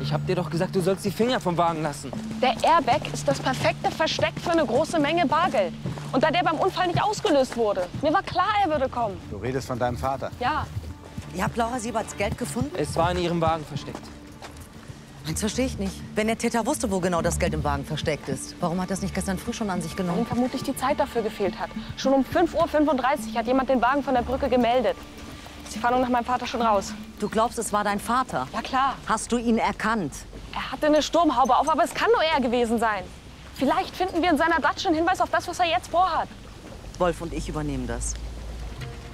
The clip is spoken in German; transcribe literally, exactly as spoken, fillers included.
Ich hab dir doch gesagt, du sollst die Finger vom Wagen lassen. Der Airbag ist das perfekte Versteck für eine große Menge Bargeld. Und da der beim Unfall nicht ausgelöst wurde. Mir war klar, er würde kommen. Du redest von deinem Vater? Ja. Ihr habt Laura Sieberts Geld gefunden? Es war in ihrem Wagen versteckt. Das verstehe ich nicht. Wenn der Täter wusste, wo genau das Geld im Wagen versteckt ist, warum hat er es nicht gestern früh schon an sich Weil ihm genommen? vermutlich die Zeit dafür gefehlt hat. Schon um fünf Uhr fünfunddreißig hat jemand den Wagen von der Brücke gemeldet. Ist die Fahndung nach meinem Vater schon raus? Du glaubst, es war dein Vater? Ja, klar. Hast du ihn erkannt? Er hatte eine Sturmhaube auf, aber es kann nur er gewesen sein. Vielleicht finden wir in seiner Datsche einen Hinweis auf das, was er jetzt vorhat. Wolf und ich übernehmen das.